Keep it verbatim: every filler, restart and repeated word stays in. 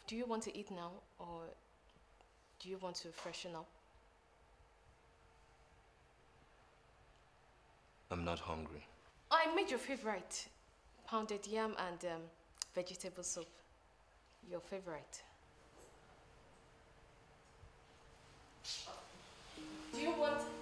do you want to eat now or do you want to freshen up? I'm not hungry. I made your favorite. Pounded yam and um, vegetable soup. Your favorite. Do you want